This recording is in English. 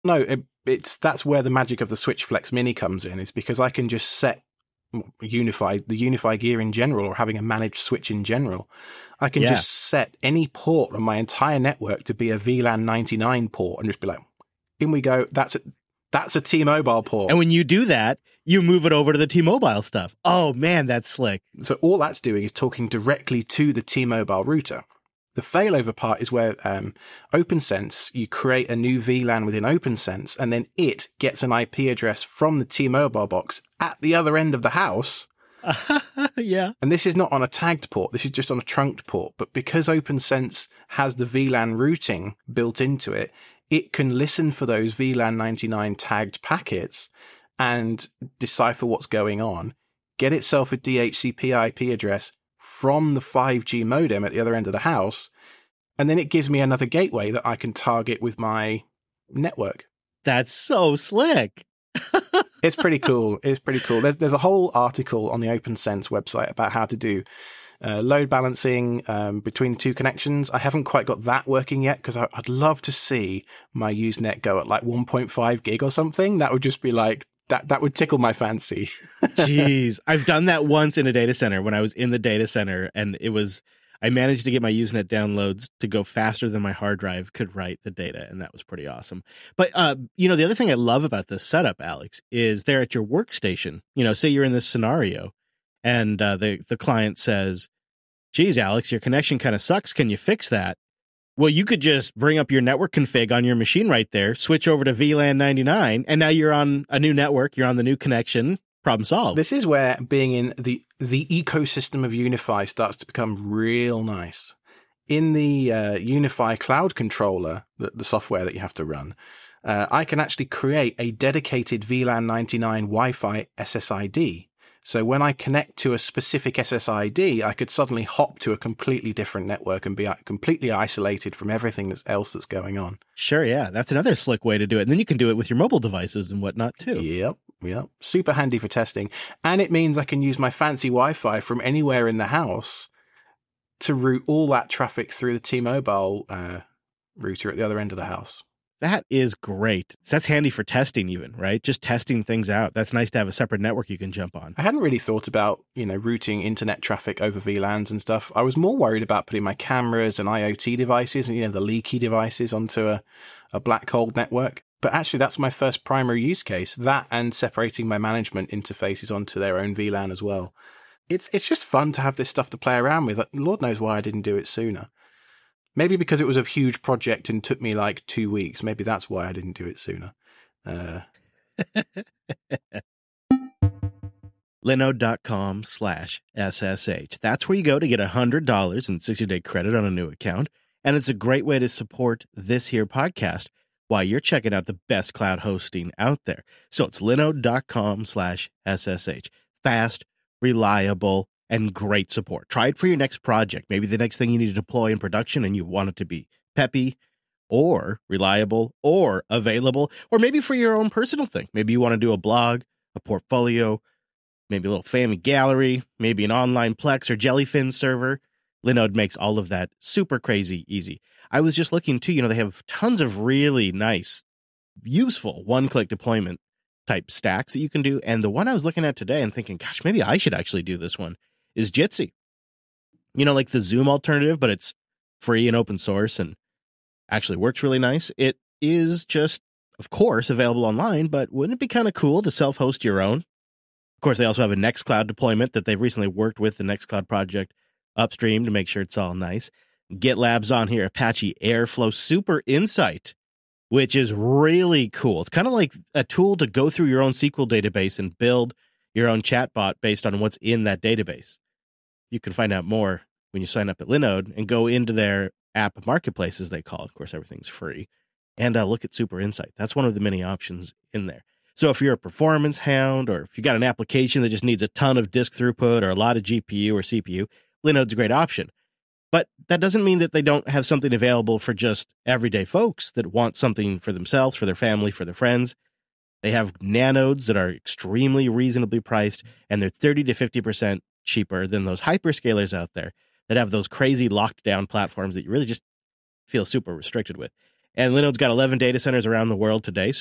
No, that's where the magic of the Switch Flex Mini comes in, is because I can just set the Unify gear in general, or having a managed switch in general. I can just set any port on my entire network to be a VLAN 99 port and just be like, in we go. That's a T-Mobile port. And when you do that, you move it over to the T-Mobile stuff. Oh, man, that's slick. So all that's doing is talking directly to the T-Mobile router. The failover part is where OpenSense, you create a new VLAN within OpenSense, and then it gets an IP address from the T-Mobile box at the other end of the house. Yeah. And this is not on a tagged port. This is just on a trunked port. But because OpenSense has the VLAN routing built into it, it can listen for those VLAN 99 tagged packets and decipher what's going on, get itself a DHCP IP address from the 5G modem at the other end of the house, and then it gives me another gateway that I can target with my network. That's so slick. It's pretty cool. It's pretty cool. There's a whole article on the OpenSense website about how to do load balancing between the two connections. I haven't quite got that working yet because I'd love to see my Usenet go at like 1.5 gig or something. That would just be like, that would tickle my fancy. Jeez. I've done that once in a data center when I was in the data center, and I managed to get my Usenet downloads to go faster than my hard drive could write the data, and that was pretty awesome. But, the other thing I love about this setup, Alex, is there at your workstation, say you're in this scenario, and the client says, geez, Alex, your connection kind of sucks. Can you fix that? Well, you could just bring up your network config on your machine right there, switch over to VLAN 99, and now you're on a new network, you're on the new connection, problem solved. This is where being in the ecosystem of Unify starts to become real nice. In the Unify Cloud Controller, the software that you have to run, I can actually create a dedicated VLAN 99 Wi-Fi SSID. So when I connect to a specific SSID, I could suddenly hop to a completely different network and be completely isolated from everything else that's going on. Sure, yeah. That's another slick way to do it. And then you can do it with your mobile devices and whatnot, too. Yep. Super handy for testing. And it means I can use my fancy Wi-Fi from anywhere in the house to route all that traffic through the T-Mobile router at the other end of the house. That is great. So that's handy for testing even, right? Just testing things out. That's nice to have a separate network you can jump on. I hadn't really thought about, routing internet traffic over VLANs and stuff. I was more worried about putting my cameras and IoT devices and, the leaky devices onto a black hole network. But actually, that's my first primary use case, that and separating my management interfaces onto their own VLAN as well. It's just fun to have this stuff to play around with. Lord knows why I didn't do it sooner. Maybe because it was a huge project and took me like 2 weeks. Maybe that's why I didn't do it sooner. Linode.com/SSH. That's where you go to get $100 in 60-day credit on a new account. And it's a great way to support this here podcast while you're checking out the best cloud hosting out there. So it's linode.com/SSH. Fast, reliable, and great support. Try it for your next project. Maybe the next thing you need to deploy in production and you want it to be peppy or reliable or available, or maybe for your own personal thing. Maybe you want to do a blog, a portfolio, maybe a little family gallery, maybe an online Plex or Jellyfin server. Linode makes all of that super crazy easy. I was just looking too, they have tons of really nice, useful one-click deployment type stacks that you can do. And the one I was looking at today and thinking, gosh, maybe I should actually do this one, is Jitsi. Like the Zoom alternative, but it's free and open source and actually works really nice. It is just, of course, available online, but wouldn't it be kind of cool to self-host your own? Of course, they also have a Nextcloud deployment that they've recently worked with the Nextcloud project upstream to make sure it's all nice. GitLab's on here, Apache Airflow Super Insight, which is really cool. It's kind of like a tool to go through your own SQL database and build your own chatbot based on what's in that database. You can find out more when you sign up at Linode and go into their app marketplace, as they call it. Of course, everything's free. And look at Super Insight. That's one of the many options in there. So if you're a performance hound, or if you got an application that just needs a ton of disk throughput or a lot of GPU or CPU, Linode's a great option. But that doesn't mean that they don't have something available for just everyday folks that want something for themselves, for their family, for their friends. They have nanodes that are extremely reasonably priced, and they're 30 to 50% cheaper than those hyperscalers out there that have those crazy locked down platforms that you really just feel super restricted with. And Linode's got 11 data centers around the world today.